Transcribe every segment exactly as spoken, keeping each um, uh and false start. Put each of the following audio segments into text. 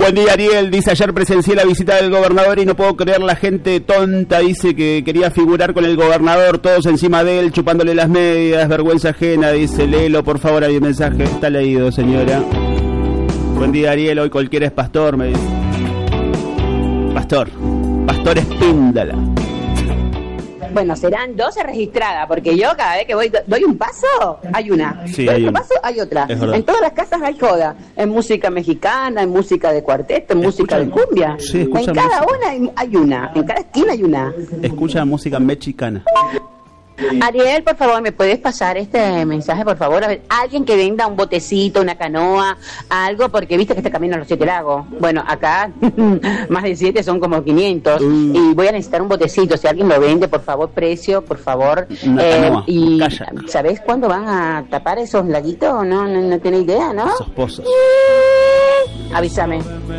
Buen día, Ariel. Dice, ayer presencié la visita del gobernador y no puedo creer la gente tonta. Dice que quería figurar con el gobernador, todos encima de él, chupándole las medias, vergüenza ajena. Dice, léelo, por favor, hay un mensaje. Está leído, señora. Buen día, Ariel. Hoy cualquiera es pastor, me dice. Pastor. Pastor Espíndola. Bueno, serán doce registradas, porque yo cada vez que voy doy un paso, hay una. Sí, doy hay otro una. paso, hay otra. En todas las casas hay joda. En música mexicana, en música de cuarteto, en música de cumbia. Sí, en escucha cada música. una hay, hay una. En cada esquina hay una. Escucha música mexicana. Ariel, por favor, ¿me puedes pasar este mensaje, por favor? A ver, alguien que venda un botecito, una canoa, algo, porque viste que este camino a los siete lagos. Bueno, acá más de siete son como quinientos. Uh. Y voy a necesitar un botecito. Si alguien lo vende, por favor, precio, por favor. Una eh, canoa, y kayak. ¿sabés cuándo van a tapar esos laguitos? No, no, no tiene idea, ¿no? Esos pozos. Avísame.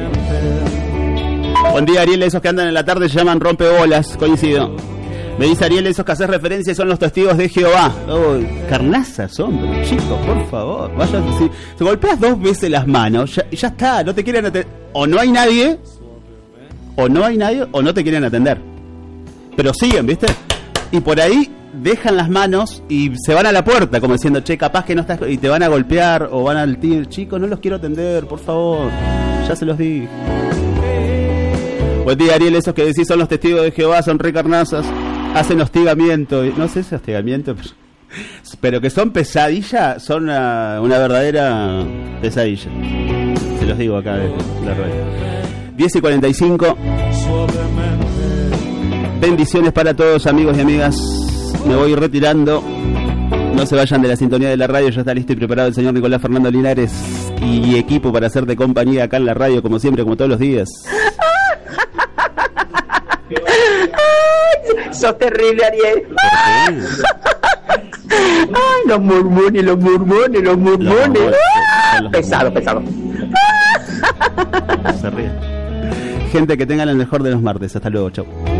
Buen día, Ariel. Esos que andan en la tarde se llaman rompebolas. Coincido. Me dice Ariel, esos que haces referencia son los testigos de Jehová. Oh, carnazas, hombre, chicos, por favor. Vaya, si te golpeas dos veces las manos, ya, ya está, no te quieren atender. O no hay nadie, o no hay nadie, o no te quieren atender. Pero siguen, ¿viste? Y por ahí dejan las manos y se van a la puerta, como diciendo, che, capaz que no estás. Y te van a golpear, o van al tío, chicos, no los quiero atender, por favor. Ya se los dije. Buen día, Ariel, esos que decís son los testigos de Jehová, son re carnazas. Hacen hostigamiento, no sé si hostigamiento, pero, pero que son pesadilla, son una, una verdadera pesadilla. Se los digo acá de la radio. diez y cuarenta y cinco. Bendiciones para todos, amigos y amigas. Me voy retirando. No se vayan de la sintonía de la radio, ya está listo y preparado el señor Nicolás Fernando Linares y equipo para hacerte compañía acá en la radio, como siempre, como todos los días. Ay, sos terrible, Ariel. Ay, los mormones, los mormones, los mormones. Los pesado, pesado. Se ríe. Gente, que tengan el mejor de los martes. Hasta luego, chau.